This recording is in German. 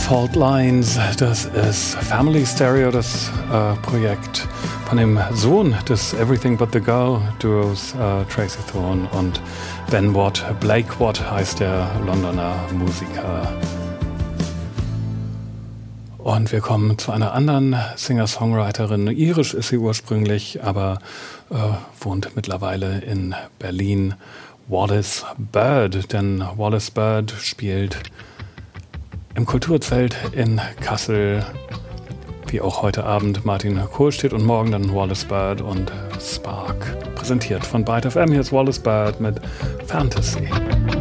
Fault Lines, das ist Family Stereo, das Projekt von dem Sohn des Everything But The Girl Duos, Tracy Thorn und Ben Watt. Blake Watt heißt der Londoner Musiker. Und wir kommen zu einer anderen Singer-Songwriterin. Irisch ist sie ursprünglich, aber wohnt mittlerweile in Berlin. Wallis Bird, denn Wallis Bird spielt im Kulturzelt in Kassel, wie auch heute Abend Martin Kohlstedt und morgen dann Wallis Bird und Spark. Präsentiert von Byte FM. Hier ist Wallis Bird mit Fantasy.